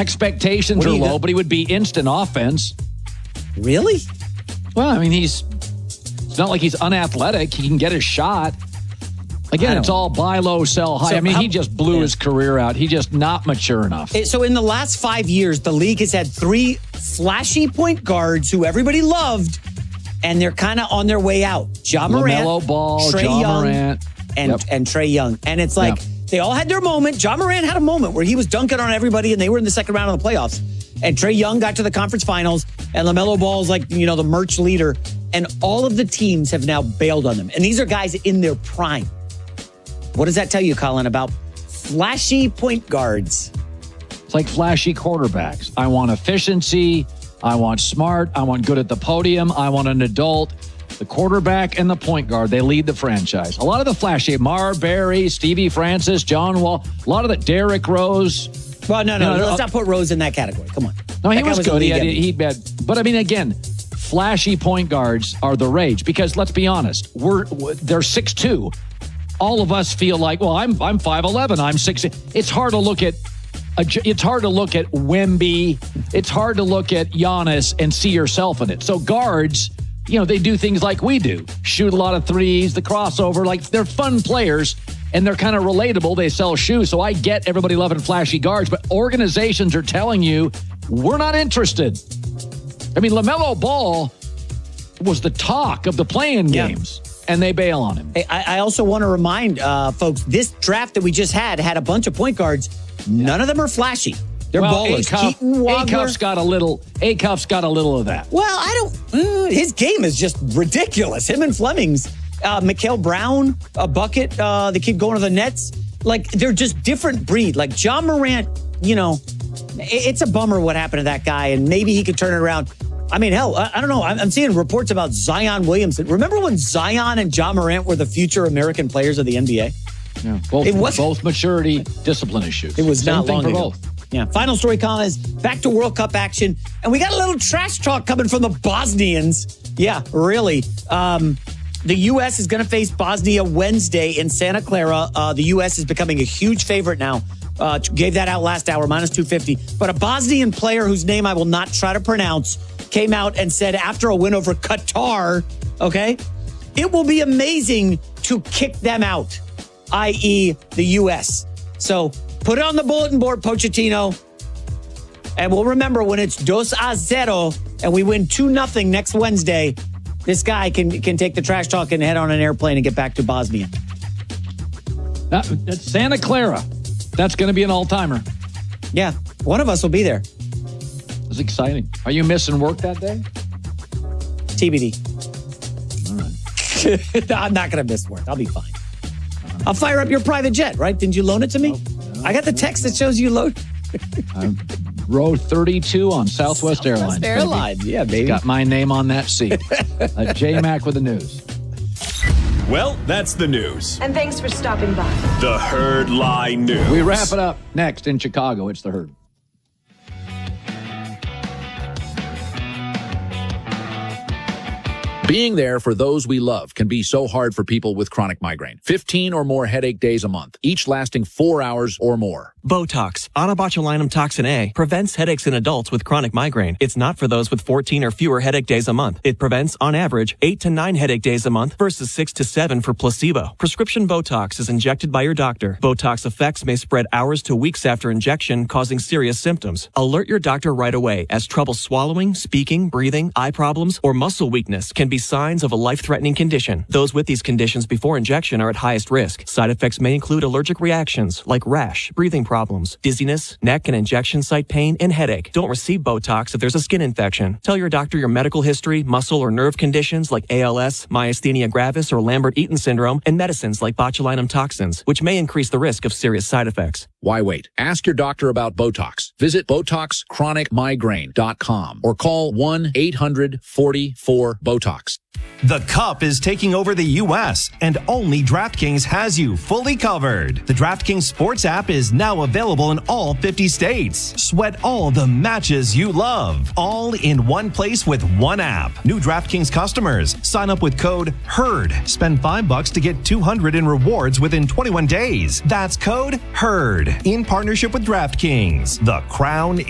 expectations are low, but he would be instant offense. Really? Well, I mean, it's not like he's unathletic. He can get his shot. Again, it's all buy low, sell high. So he just blew his career out. He's just not mature enough. So in the last 5 years, the league has had 3 flashy point guards who everybody loved, and they're kind of on their way out. Ja Morant, LaMelo Ball, Trae Ja Young, Morant. and Trae Young. And it's like they all had their moment. Ja Morant had a moment where he was dunking on everybody, and they were in the second round of the playoffs. And Trae Young got to the conference finals, and LaMelo Ball is like, the merch leader. And all of the teams have now bailed on them. And these are guys in their prime. What does that tell you, Colin, about flashy point guards? It's like flashy quarterbacks. I want efficiency. I want smart. I want good at the podium. I want an adult. The quarterback and the point guard, they lead the franchise. A lot of the flashy, Marbury, Stevie Francis, John Wall, a lot of the Derrick Rose. Well, no, let's not put Rose in that category. Come on. No, he was good. But I mean, again, flashy point guards are the rage because let's be honest, they're 6'2". All of us feel like, well, I'm 5'11", I'm 6'. It's hard to look at Wemby. It's hard to look at Giannis and see yourself in it. So guards, they do things like we do. Shoot a lot of threes, the crossover. Like, they're fun players, and they're kind of relatable. They sell shoes. So I get everybody loving flashy guards, but organizations are telling you, we're not interested. I mean, LaMelo Ball was the talk of the play-in games. And they bail on him. Hey, I also want to remind folks, this draft that we just had a bunch of point guards. None of them are flashy. They're ballers. A-Cuff's got a little of that. Well, his game is just ridiculous. Him and Fleming's. Mikael Brown, a bucket, the kid going to the Nets. Like, they're just different breed. Like, Ja Morant, it's a bummer what happened to that guy, and maybe he could turn it around. I mean, hell, I don't know. I'm seeing reports about Zion Williamson. Remember when Zion and Ja Morant were the future American players of the NBA? Yeah, both maturity, discipline issues. It was Same not thing long for ago. both. Yeah. Final story, Colin, is back to World Cup action. And we got a little trash talk coming from the Bosnians. Yeah, really. The U.S. is going to face Bosnia Wednesday in Santa Clara. The U.S. is becoming a huge favorite now. Gave that out last hour, minus 250. But a Bosnian player whose name I will not try to pronounce came out and said after a win over Qatar, it will be amazing to kick them out, i.e. the U.S. So put it on the bulletin board, Pochettino. And we'll remember when it's 2-0 and we win 2-0 next Wednesday, this guy can take the trash talk and head on an airplane and get back to Bosnia. That's Santa Clara. That's going to be an all-timer. Yeah, one of us will be there. It's exciting. Are you missing work that day? TBD. All right. No, I'm not going to miss work. I'll be fine. I'll fire up your private jet, right? Didn't you loan it to me? No, I got the text that shows you load. Row 32 on Southwest Airlines. Yeah, baby. Got my name on that seat. J-Mac with the news. Well, that's the news. And thanks for stopping by. The Herd Lie News. We wrap it up next in Chicago. It's the Herd. Being there for those we love can be so hard for people with chronic migraine. 15 or more headache days a month, each lasting 4 hours or more. Botox, onabotulinum toxin A, prevents headaches in adults with chronic migraine. It's not for those with 14 or fewer headache days a month. It prevents, on average, 8 to 9 headache days a month versus 6 to 7 for placebo. Prescription Botox is injected by your doctor. Botox effects may spread hours to weeks after injection, causing serious symptoms. Alert your doctor right away, as trouble swallowing, speaking, breathing, eye problems, or muscle weakness can be signs of a life-threatening condition. Those with these conditions before injection are at highest risk. Side effects may include allergic reactions like rash, breathing problems, dizziness, neck and injection site pain, and headache. Don't receive Botox if there's a skin infection. Tell your doctor your medical history, muscle or nerve conditions like ALS, myasthenia gravis, or Lambert-Eaton syndrome, and medicines like botulinum toxins, which may increase the risk of serious side effects. Why wait? Ask your doctor about Botox. Visit BotoxChronicMigraine.com or call 1-800-44-BOTOX. The Cup is taking over the U.S., and only DraftKings has you fully covered. The DraftKings Sports app is now available in all 50 states. Sweat all the matches you love, all in one place with one app. New DraftKings customers, sign up with code HERD. Spend $5 to get $200 in rewards within 21 days. That's code HERD. In partnership with DraftKings, the crown